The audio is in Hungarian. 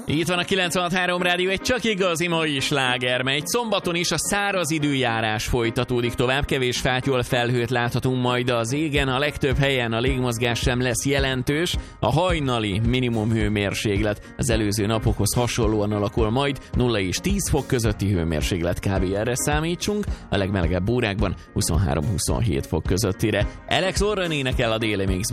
Itt van a 96.3 Rádió, egy csak igazi mai sláger, mely szombaton is a száraz időjárás folytatódik tovább, kevés fátyol felhőt láthatunk majd az égen, a legtöbb helyen a légmozgás sem lesz jelentős, a hajnali minimum hőmérséklet az előző napokhoz hasonlóan alakul majd, 0 és 10 fok közötti hőmérséklet kb. Erre számítsunk, a legmelegebb órákban 23-27 fok közöttire. Alex Orran énekel a Déli Mixben.